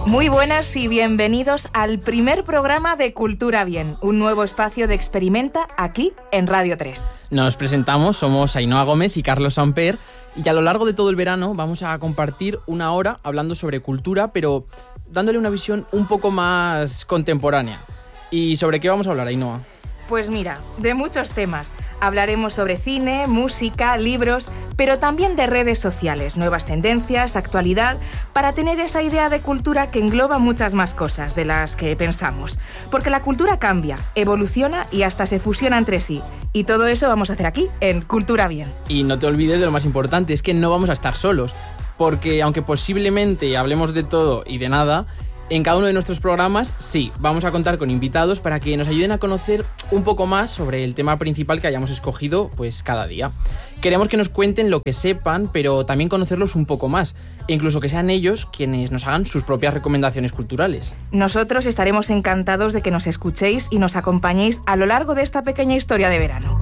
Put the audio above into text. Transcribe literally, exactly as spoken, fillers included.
Muy buenas y bienvenidos al primer programa de Cultura Bien, un nuevo espacio de Experimenta aquí en Radio tres. Nos presentamos, somos Ainhoa Gómez y Carlos Samper, y a lo largo de todo el verano vamos a compartir una hora hablando sobre cultura, pero dándole una visión un poco más contemporánea. ¿Y sobre qué vamos a hablar, Ainhoa? Pues mira, de muchos temas. Hablaremos sobre cine, música, libros, pero también de redes sociales, nuevas tendencias, actualidad, para tener esa idea de cultura que engloba muchas más cosas de las que pensamos. Porque la cultura cambia, evoluciona y hasta se fusiona entre sí. Y todo eso vamos a hacer aquí, en Cultura Bien. Y no te olvides de lo más importante, es que no vamos a estar solos. Porque aunque posiblemente hablemos de todo y de nada, en cada uno de nuestros programas, sí, vamos a contar con invitados para que nos ayuden a conocer un poco más sobre el tema principal que hayamos escogido pues cada día. Queremos que nos cuenten lo que sepan, pero también conocerlos un poco más, e incluso que sean ellos quienes nos hagan sus propias recomendaciones culturales. Nosotros estaremos encantados de que nos escuchéis y nos acompañéis a lo largo de esta pequeña historia de verano.